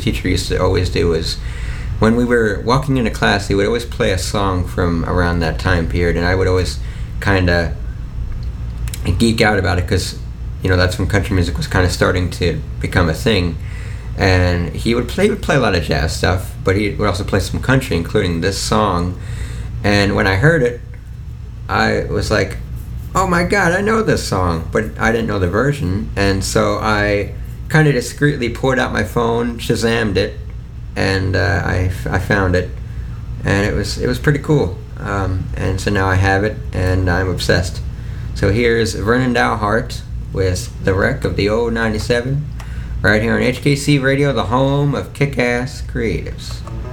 teacher used to always do was when we were walking into class, he would always play a song from around that time period, and I would always kind of geek out about it because, you know, that's when country music was kind of starting to become a thing. And he would play a lot of jazz stuff, but he would also play some country, including this song. And when I heard it, I was like, oh my God, I know this song, but I didn't know the version. And so I kind of discreetly pulled out my phone, Shazammed it, and I found it, and it was pretty cool. And so now I have it, and I'm obsessed. So here's Vernon Dalhart with The Wreck of the Old 97, right here on HKC Radio, the home of kick-ass creatives.